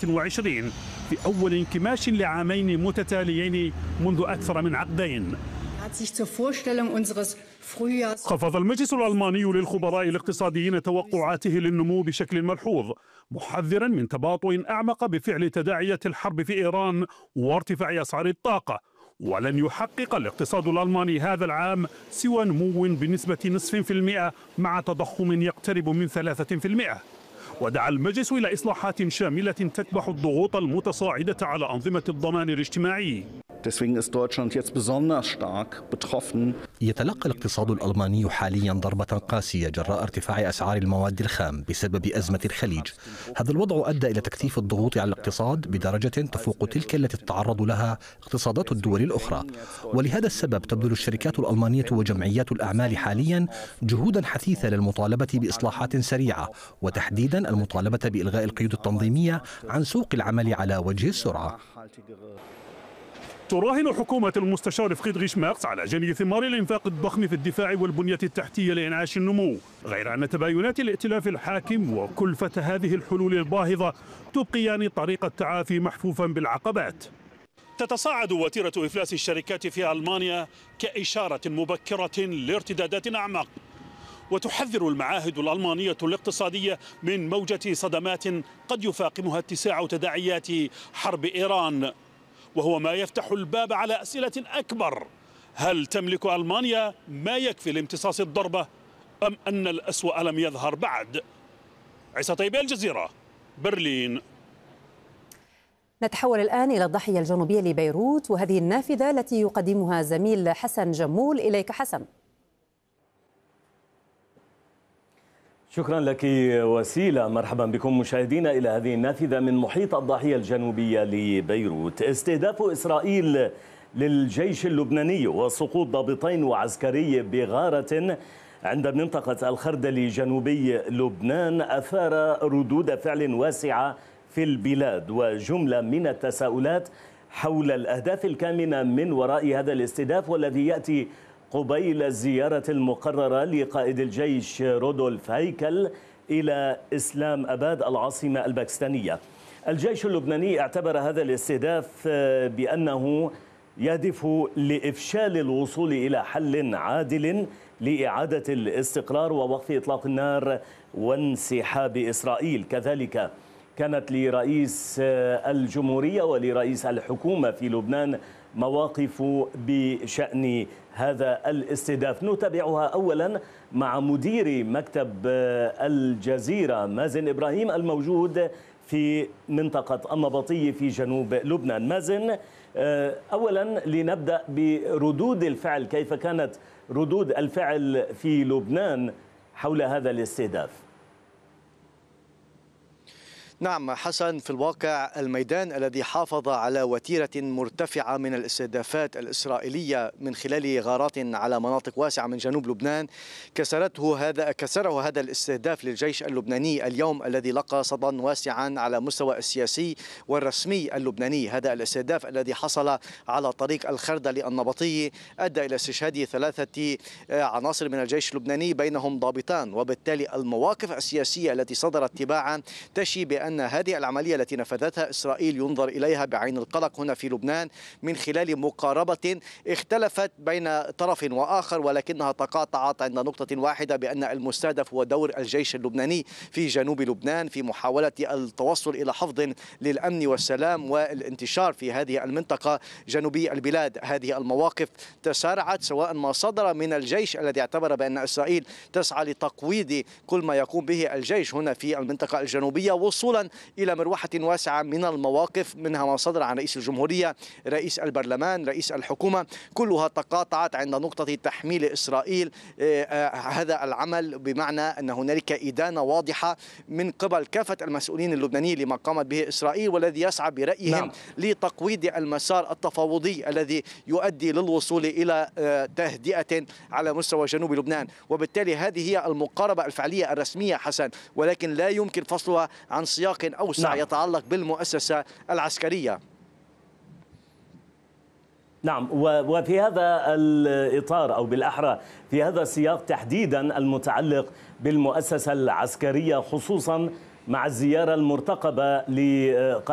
2023 في أول انكماش لعامين متتاليين منذ أكثر من عقدين. خفض المجلس الألماني للخبراء الاقتصاديين توقعاته للنمو بشكل ملحوظ، محذرا من تباطؤ أعمق بفعل تداعيات الحرب في إيران وارتفاع أسعار الطاقة. ولن يحقق الاقتصاد الألماني هذا العام سوى نمو بنسبة 0.5% مع تضخم يقترب من 3%. ودعا المجلس إلى إصلاحات شاملة تكبح الضغوط المتصاعدة على أنظمة الضمان الاجتماعي. يتلقى الاقتصاد الألماني حاليا ضربة قاسية جراء ارتفاع أسعار المواد الخام بسبب أزمة الخليج. هذا الوضع أدى إلى تكثيف الضغوط على الاقتصاد بدرجة تفوق تلك التي تتعرض لها اقتصادات الدول الأخرى. ولهذا السبب تبذل الشركات الألمانية وجمعيات الأعمال حاليا جهودا حثيثة للمطالبة بإصلاحات سريعة، وتحديدا المطالبة بإلغاء القيود التنظيمية عن سوق العمل على وجه السرعة. تراهن حكومة المستشار فريدريش ميرز على جني ثمار الإنفاق الضخم في الدفاع والبنية التحتية لإنعاش النمو، غير أن تباينات الائتلاف الحاكم وكلفة هذه الحلول الباهظة تبقيان طريق التعافي محفوفا بالعقبات. تتصاعد وتيرة إفلاس الشركات في ألمانيا كإشارة مبكرة لارتدادات أعمق، وتحذر المعاهد الألمانية الاقتصادية من موجة صدمات قد يفاقمها اتساع تداعيات حرب إيران، وهو ما يفتح الباب على أسئلة أكبر. هل تملك ألمانيا ما يكفي لامتصاص الضربة أم أن الأسوأ لم يظهر بعد؟ عيسى طيب، الجزيرة، برلين. نتحول الآن إلى الضاحية الجنوبية لبيروت، وهذه النافذة التي يقدمها زميل حسن جمول. إليك حسن. شكرا لك وسيلة. مرحبا بكم مشاهدينا إلى هذه النافذة من محيط الضاحية الجنوبية لبيروت. استهداف إسرائيل للجيش اللبناني وسقوط ضابطين وعسكري بغارة عند منطقة الخردل جنوبي لبنان أثار ردود فعل واسعة في البلاد وجملة من التساؤلات حول الأهداف الكامنة من وراء هذا الاستهداف، والذي يأتي قبيل الزيارة المقررة لقائد الجيش رودولف هيكل إلى إسلام أباد العاصمة الباكستانية. الجيش اللبناني اعتبر هذا الاستهداف بأنه يهدف لإفشال الوصول إلى حل عادل لإعادة الاستقرار ووقف إطلاق النار وانسحاب إسرائيل. كذلك كانت لرئيس الجمهورية ولرئيس الحكومة في لبنان مواقف بشأن هذا الاستهداف، نتابعها أولا مع مدير مكتب الجزيرة مازن إبراهيم الموجود في منطقة النبطية في جنوب لبنان. مازن، أولا لنبدأ بردود الفعل، كيف كانت ردود الفعل في لبنان حول هذا الاستهداف؟ نعم حسن، في الواقع الميدان الذي حافظ على وتيرة مرتفعة من الاستهدافات الإسرائيلية من خلال غارات على مناطق واسعة من جنوب لبنان كسره هذا الاستهداف للجيش اللبناني اليوم، الذي لقى صدى واسعا على مستوى السياسي والرسمي اللبناني. هذا الاستهداف الذي حصل على طريق الخردل النبطي أدى إلى استشهاد 3 عناصر من الجيش اللبناني بينهم ضابطان، وبالتالي المواقف السياسية التي صدرت تباعا تشي بأن هذه العملية التي نفذتها إسرائيل ينظر إليها بعين القلق هنا في لبنان من خلال مقاربة اختلفت بين طرف وآخر، ولكنها تقاطعت عند نقطة واحدة بأن المستهدف هو دور الجيش اللبناني في جنوب لبنان في محاولة التوصل إلى حفظ للأمن والسلام والانتشار في هذه المنطقة جنوبي البلاد. هذه المواقف تسارعت، سواء ما صدر من الجيش الذي اعتبر بأن إسرائيل تسعى لتقويض كل ما يقوم به الجيش هنا في المنطقة الجنوبية، وصولا إلى مروحة واسعة من المواقف، منها ما صدر عن رئيس الجمهورية، رئيس البرلمان، رئيس الحكومة، كلها تقاطعت عند نقطة تحميل إسرائيل هذا العمل، بمعنى أن هنالك إدانة واضحة من قبل كافة المسؤولين اللبنانيين لما قامت به إسرائيل، والذي يسعى برأيهم لتقويض المسار التفاوضي الذي يؤدي للوصول إلى تهدئة على مستوى جنوب لبنان. وبالتالي هذه هي المقاربة الفعلية الرسمية حسن، ولكن لا يمكن فصلها عن سياق أوسع يتعلق بالمؤسسة العسكرية. نعم، وفي هذا الإطار أو بالأحرى في هذا السياق تحديدا المتعلق بالمؤسسة العسكرية، خصوصا مع الزيارة المرتقبة